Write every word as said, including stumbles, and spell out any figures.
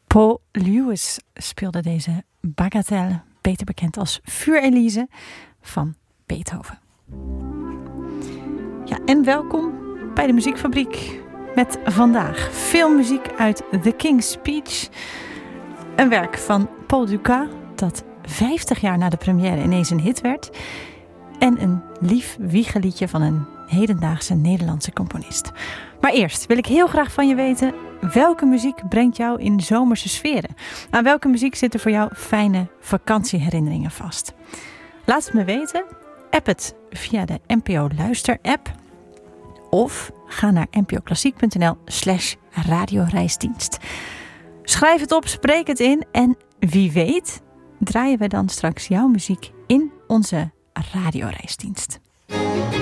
Paul Lewis speelde deze bagatelle, beter bekend als Vuur-Elise van Beethoven. Ja, en welkom bij de Muziekfabriek met vandaag veel muziek uit The King's Speech. Een werk van Paul Dukas dat vijftig jaar na de première ineens een hit werd. En een lief wiegeliedje van een hedendaagse Nederlandse componist. Maar eerst wil ik heel graag van je weten, welke muziek brengt jou in zomerse sferen? Aan welke muziek zitten voor jou fijne vakantieherinneringen vast? Laat het me weten. App het via de N P O Luister app. Of ga naar npoklassiek.nl slash radioreisdienst. Schrijf het op, spreek het in en wie weet draaien we dan straks jouw muziek in onze radioreisdienst.